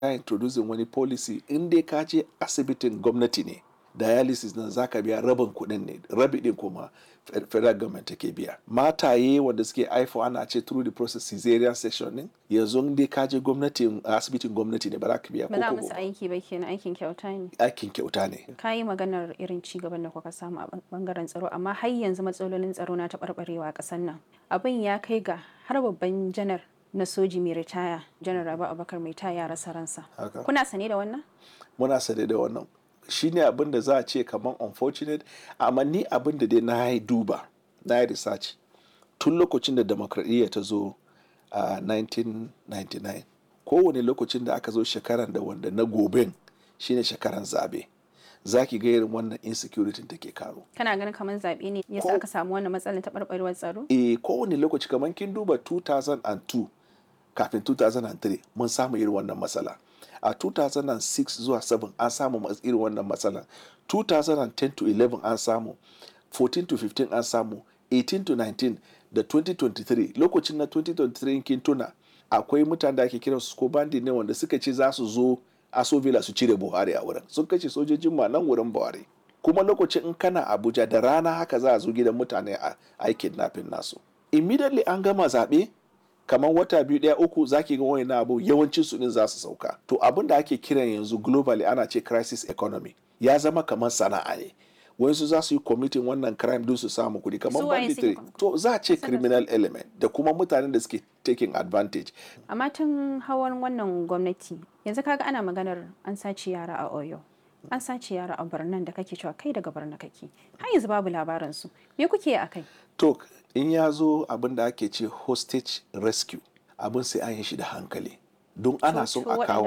ya introducing wani policy in dai ka je asibitin gwamnati ne dialysis nan zaka biya rabin kuɗin ne rabi din kuma federal government take biya mataye wanda suke haifo ana ce through the process cesarean section ne yanzu in dai ka je gwamnati asibitin gwamnati ne ba za ka biya ba za musu aiki ba kenan aikin kyauta ne aikin kyauta ne ka yi maganar irin ci gaban da kuka samu a bangaren tsaro amma har yanzu matsalolin tsaro na taɓarɓarewa a ƙasar nan abin ya kai ga har babban janar na soji mai ritaya janar Rabi Abubakar mai ta ya rasa ransa kuna sane da wannan muna sane da wannan shine abin da za a ce kamar unfortunate amma ni abin da dai na yi duba na yi research tun lokacin da demokradiyya ta zo a 1999 kowane lokacin da aka zo shekaran da wanda na goben shine shekaran zabe za ki ga irin wannan insecurity take karo kana ganin kamar zabe ne yasa aka samu wannan matsalar taɓarɓarewar tsaro kowane lokaci kamar kin duba 2002 kafin 2003 mun samu irin wannan matsala a 2006 zuwa 7 an samu irin wannan matsala 2010 to 11 an samu 14 to 15 an samu 18 to 19 da 2023 lokacin na 2023 kin tuna akwai mutane da ake kiran su ko bandi ne wanda suka ce za su zo Aso Villa su cire Buhari a wurin sun kashe sojojin ma nan wurin Buhari kuma lokacin in kana Abuja da rana haka za a zo gidan mutane a aikin nafin nasu immediately an gama zaɓe kamar wata biyu ɗaya uku zaki ga wani abu yawancin su din za su sauka to abin da ake kiran yanzu globally ana ce crisis economy ya zama kamar sana'a ne wayansu za su yi committing wannan crime din su samu kuɗi kamar banditry to za a ce criminal element da kuma mutanen da suke taking advantage amma tun hawan wannan gwamnati yanzu kaga ana maganar an sace yara a Oyo an sace yara a Barnan da kake cewa kai daga Barna kake har yanzu babu labarin su me kuke a kai to in ya zo abin da ake ce hostage rescue abin sai an yi shi da hankali don ana so a kawo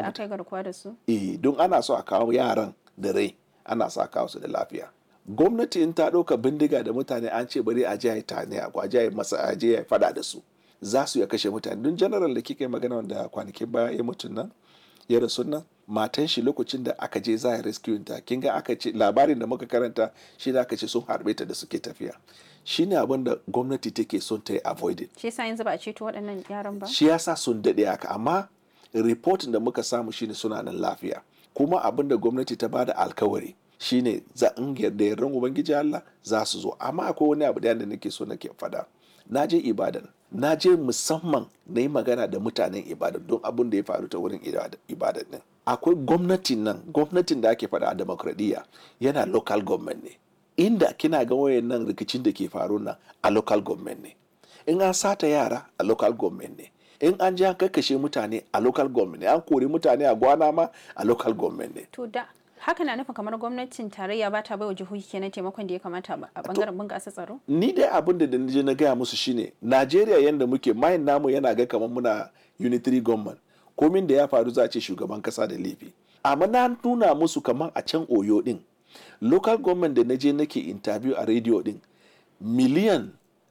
don ana so a kawo yaran da rai ana so a kawo su da lafiya gwamnati in ta ɗauka bindiga da mutane an ce bari a je a yi tane a je a yi masa a je a yi fada da su za su ya kashe mutane don general da kika yi magana wanda kwanakin baya ya mutu nan ya rasu nan matan shi lokacin da aka je za a rescue ta kin ga aka ce labarin da muka karanta shi da aka ce sun harbe ta da suke tafiya shine abin da gwamnati take son ta yi avoided shi yasa yanzu ba a ceto waɗannan yaran ba shi yasa sun daɗe haka amma reporting da muka samu shine suna nan lafiya kuma abin da gwamnati ta bada alkawari shine za in yarda yardan ubangiji Allah za su zo amma akwai wani abu da nake so nake fada na je Ibadan na je musamman na yi magana da mutanen Ibadan don abin da ya faru ta wurin Ibadan din akwai gwamnatin da ake fada a demokradiyya yana local government ne inda kina ga wayannan rikicin da ke faru nan a local government ne in an sata yara a local government ne in an ji an kakkashe mutane a local government ne an kori mutane a gwana ma a local government ne to da haka na nufin kamar gwamnatin tarayya ba ta baiwa jihohi kenan taimakon da ya kamata a bangaren bunƙasa tsaro ni dai abin da je na gaya musu shine Najeriya yanda muke mayin namu yana ga kamar muna unitary government komin da ya faru za a ce shugaban kasa da laifi amma na nuna musu kamar a can Oyo din local government da na je nake interview a radio din miliyan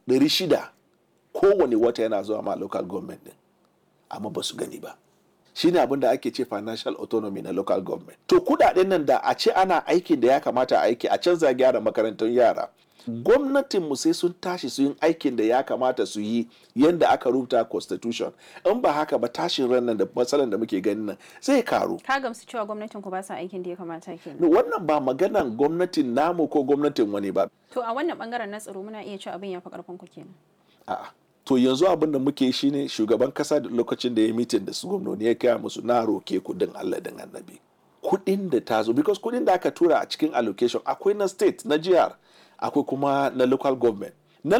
600 kowane wata yana zuwa ma local government din amma ba su gani ba shine abin da ake ce financial autonomy na local government to kudaden nan da a ce ana aikin da ya kamata a aiki a canza gyara makarantun yara gwamnatin mu sai sun tashi su yin aikin da ya kamata su yi yanda aka rubuta constitution in ba haka ba tashin ran nan da matsalan da muke ganin nan zai karu ka gamsu cewa gwamnatin ku ba sa aikin da ya kamata kenan wannan ba maganan gwamnatin namu ko gwamnatin wani ba to a wannan bangaren na tsaro muna iya cewa abin ya fi karfin ku kenan a'a to yanzu abin da muke shi ne shugaban kasa da lokacin da ya mitin da su gwamnoni ya kaya musu na roke kudin Allah din annabi kudin da ta zo because kudin da aka tura a cikin allocation akwai na state na jihar akwai kuma na local government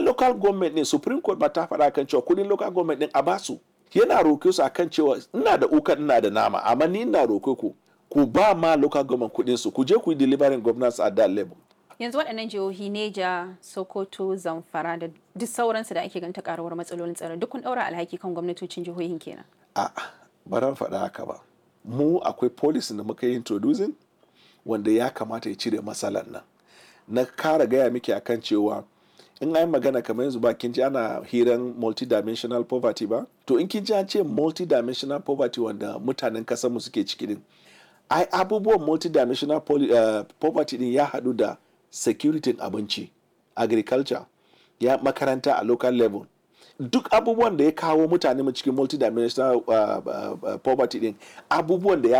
ne supreme court ba ta faɗa kan cewa kudin local government din a basu yana roke su akan cewa ina da ukan ina da nama amma ni ina roke ku ba ma local government kudin su ku je ku yi delivering governance at that level yanzu waɗannan jihohi Neja, Sokoto, Zamfara da duk sauransu da ake ganta karuwar matsalolin tsaro duk kun ɗaura alhaki kan gwamnatocin jihohin kenan. Ba ran faɗa haka ba. Mu akwai policy da muka yi introducing wanda ya kamata ya cire matsalar nan. Na kara gaya miki akan cewa in an magana kamar yanzu ba kin ji ana hiran multidimensional poverty ba? To in kin ji an ce multidimensional poverty wanda mutanen kasar mu suke ciki din. Ai abubuwan multidimensional poverty din ya haɗu da security abinci agriculture ya makaranta a local level duk abubuwan da ya kawo mutane mu cikin multidimensional poverty din abubuwan da ya